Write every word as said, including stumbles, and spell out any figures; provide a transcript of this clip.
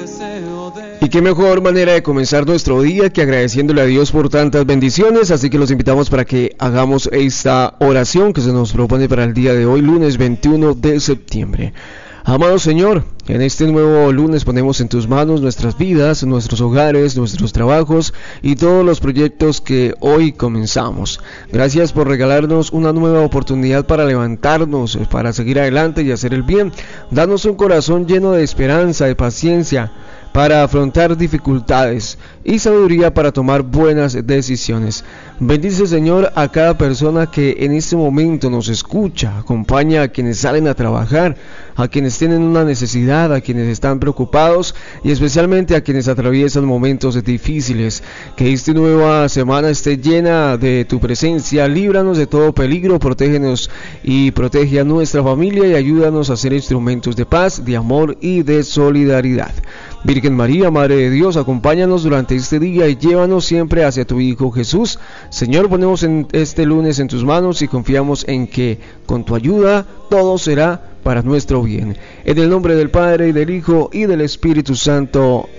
Y qué mejor manera de comenzar nuestro día que agradeciéndole a Dios por tantas bendiciones, así que los invitamos para que hagamos esta oración que se nos propone para el día de hoy, lunes veintiuno de septiembre. Amado Señor, en este nuevo lunes ponemos en tus manos nuestras vidas, nuestros hogares, nuestros trabajos y todos los proyectos que hoy comenzamos. Gracias por regalarnos una nueva oportunidad para levantarnos, para seguir adelante y hacer el bien. Danos un corazón lleno de esperanza, de paciencia, para afrontar dificultades y sabiduría para tomar buenas decisiones. Bendice, Señor, a cada persona que en este momento nos escucha. Acompaña a quienes salen a trabajar, a quienes tienen una necesidad, a quienes están preocupados y especialmente a quienes atraviesan momentos difíciles. Que esta nueva semana esté llena de tu presencia. Líbranos de todo peligro, protégenos y protege a nuestra familia y ayúdanos a ser instrumentos de paz, de amor y de solidaridad. Virgen María, Madre de Dios, acompáñanos durante este día y llévanos siempre hacia tu Hijo Jesús. Señor, ponemos en este lunes en tus manos y confiamos en que con tu ayuda todo será para nuestro bien. En el nombre del Padre, y del Hijo, y del Espíritu Santo.